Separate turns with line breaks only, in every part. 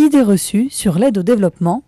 Idées reçues sur l'aide au développement.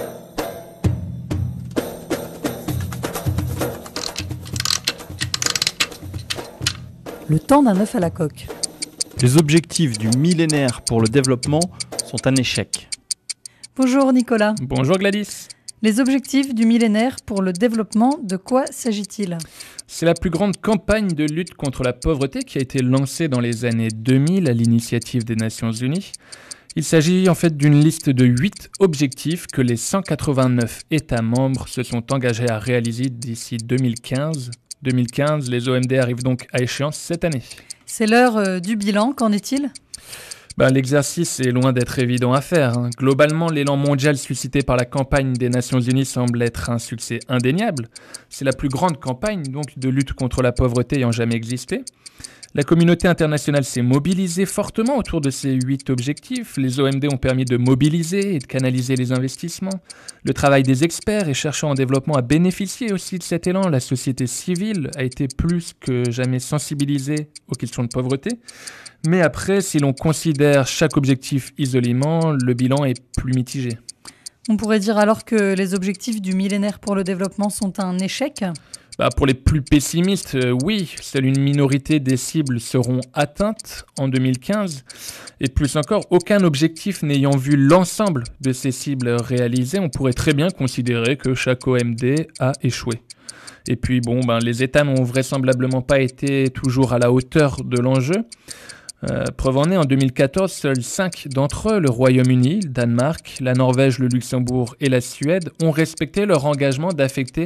Le temps d'un œuf à la coque.
Les objectifs du millénaire pour le développement sont un échec.
Bonjour Nicolas.
Bonjour Gladys.
Les objectifs du millénaire pour le développement, de quoi s'agit-il ?
C'est la plus grande campagne de lutte contre la pauvreté qui a été lancée dans les années 2000 à l'initiative des Nations Unies. Il s'agit en fait d'une liste de 8 objectifs que les 189 États membres se sont engagés à réaliser d'ici 2015. 2015, les OMD arrivent donc à échéance cette année.
C'est l'heure du bilan, qu'en est-il ?
L'exercice est loin d'être évident à faire. Globalement, l'élan mondial suscité par la campagne des Nations Unies semble être un succès indéniable. C'est la plus grande campagne donc, de lutte contre la pauvreté ayant jamais existé. La communauté internationale s'est mobilisée fortement autour de ces 8 objectifs. Les OMD ont permis de mobiliser et de canaliser les investissements. Le travail des experts et chercheurs en développement a bénéficié aussi de cet élan. La société civile a été plus que jamais sensibilisée aux questions de pauvreté. Mais après, si l'on considère chaque objectif isolément, le bilan est plus mitigé.
On pourrait dire alors que les objectifs du millénaire pour le développement sont un échec ?
Pour les plus pessimistes, oui, seule une minorité des cibles seront atteintes en 2015. Et plus encore, aucun objectif n'ayant vu l'ensemble de ces cibles réalisées, on pourrait très bien considérer que chaque OMD a échoué. Et puis les États n'ont vraisemblablement pas été toujours à la hauteur de l'enjeu. Preuve en est, en 2014, seuls 5 d'entre eux, le Royaume-Uni, le Danemark, la Norvège, le Luxembourg et la Suède, ont respecté leur engagement d'affecter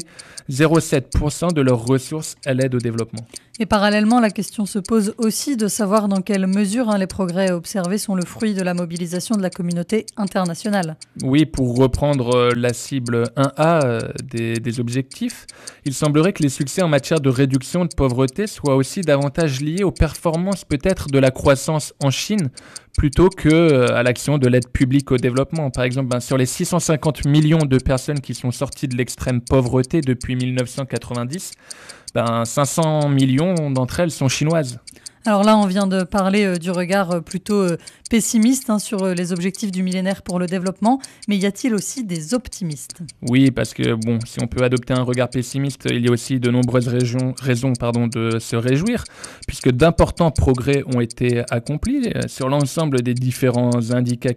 0,7% de leurs ressources à l'aide au développement.
Et parallèlement, la question se pose aussi de savoir dans quelle mesure les progrès observés sont le fruit de la mobilisation de la communauté internationale.
Oui, pour reprendre la cible 1A des objectifs, il semblerait que les succès en matière de réduction de pauvreté soient aussi davantage liés aux performances peut-être de la croissance en Chine plutôt qu'à l'action de l'aide publique au développement. Par exemple, sur les 650 millions de personnes qui sont sorties de l'extrême pauvreté depuis 1990, 500 millions d'entre elles sont chinoises.
Alors là, on vient de parler du regard plutôt pessimiste sur les objectifs du millénaire pour le développement, mais y a-t-il aussi des optimistes ?
Oui, parce que si on peut adopter un regard pessimiste, il y a aussi de nombreuses raisons de se réjouir, puisque d'importants progrès ont été accomplis sur l'ensemble des différents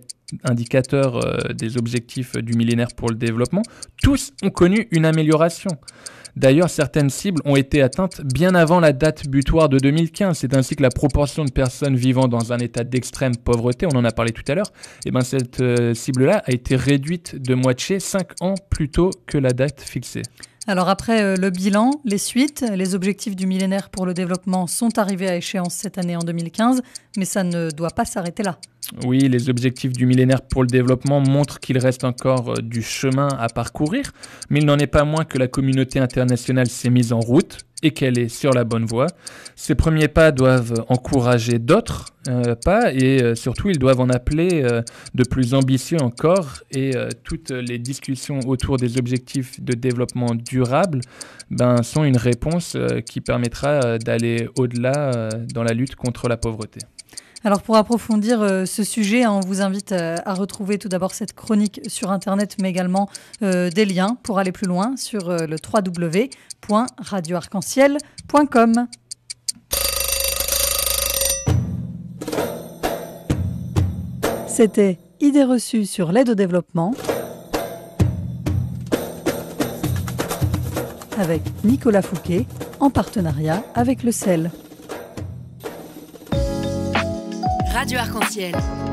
indicateurs des objectifs du millénaire pour le développement. Tous ont connu une amélioration. D'ailleurs, certaines cibles ont été atteintes bien avant la date butoir de 2015. C'est ainsi que la proportion de personnes vivant dans un état d'extrême pauvreté, on en a parlé tout à l'heure, cette cible-là a été réduite de moitié 5 ans plus tôt que la date fixée.
Alors après le bilan, les suites, les objectifs du millénaire pour le développement sont arrivés à échéance cette année en 2015, mais ça ne doit pas s'arrêter là.
Oui, les objectifs du millénaire pour le développement montrent qu'il reste encore du chemin à parcourir, mais il n'en est pas moins que la communauté internationale s'est mise en route et qu'elle est sur la bonne voie. Ces premiers pas doivent encourager d'autres pas et surtout ils doivent en appeler de plus ambitieux encore et toutes les discussions autour des objectifs de développement durable sont une réponse qui permettra d'aller au-delà dans la lutte contre la pauvreté.
Alors pour approfondir ce sujet, on vous invite à retrouver tout d'abord cette chronique sur Internet, mais également des liens pour aller plus loin sur le www.radioarc-en-ciel.com. C'était Idées reçues sur l'aide au développement avec Nicolas Fouquet en partenariat avec le CEL.
Radio Arc-en-Ciel.